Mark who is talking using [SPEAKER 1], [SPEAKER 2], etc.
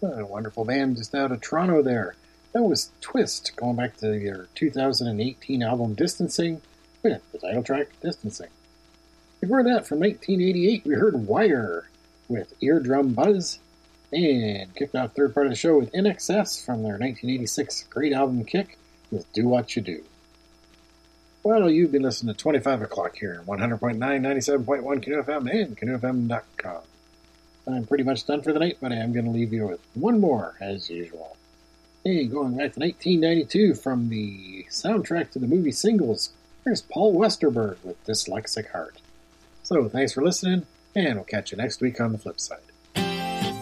[SPEAKER 1] A wonderful band just out of Toronto there. That was Twist, going back to their 2018 album Distancing, with the title track Distancing. Before that, from 1988, we heard Wire with Eardrum Buzz, and kicked off third part of the show with INXS from their 1986 great album Kick with Do What You Do. Well, you've been listening to 25 O'Clock here on 100.9, 97.1 Canoe FM and CanoeFM.com. I'm pretty much done for the night, but I am going to leave you with one more, as usual. Hey, going back to 1992 from the soundtrack to the movie Singles, here's Paul Westerberg with Dyslexic Heart. So, thanks for listening, and we'll catch you next week on the flip side.